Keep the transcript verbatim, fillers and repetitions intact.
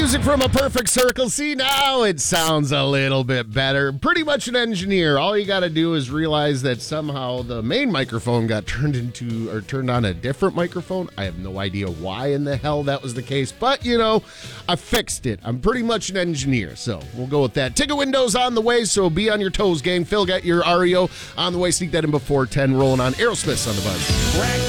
music from A Perfect Circle. See, now it sounds a little bit better. Pretty much an engineer. All you got to do is realize that somehow the main microphone got turned into or turned on a different microphone. I have no idea why in the hell that was the case, but you know, I fixed it. I'm pretty much an engineer, so we'll go with that. Ticket windows on the way, so be on your toes, gang. Phil got your R E O on the way. Sneak that in before ten. Rolling on Aerosmith's on the buzz.